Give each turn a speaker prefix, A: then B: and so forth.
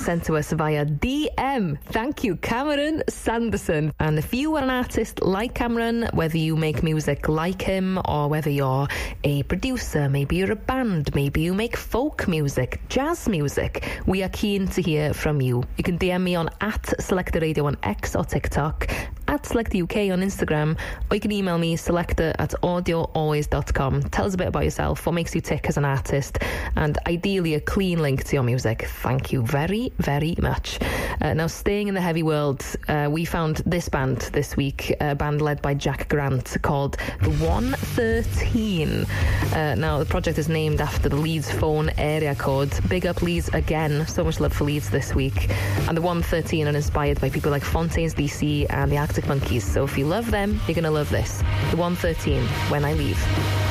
A: sent to us via DM. Thank you, Cameron Sanderson. And if you are an artist like Cameron, whether you make music like him or whether you're a producer, maybe you're a band, maybe you make folk music, jazz music, we are keen to hear from you. You can DM me on @SelectorRadio on X or TikTok, @SelectorUK on Instagram, or you can email me selector@audioalways.com. Tell us a bit about yourself, what makes you tick as an artist, and ideally a clean link to your music. Thank you very, very much. Now, staying in the heavy world, we found this band this week, a band led by Jack Grant called The 113. Now, the project is named after the Leeds phone area code. Big up Leeds again. So much love for Leeds this week. And the 113 are inspired by people like Fontaines DC and the Arctic Monkeys. So if you love them, you're going to love this. The 113, When I Leave.